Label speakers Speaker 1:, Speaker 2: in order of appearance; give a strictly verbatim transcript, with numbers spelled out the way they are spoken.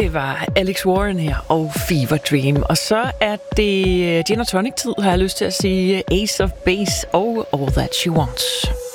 Speaker 1: Det var Alex Warren her og Fever Dream. Og så er det Gin og Tonic-tid, har jeg lyst til at sige. Ace of Base og All That She Wants.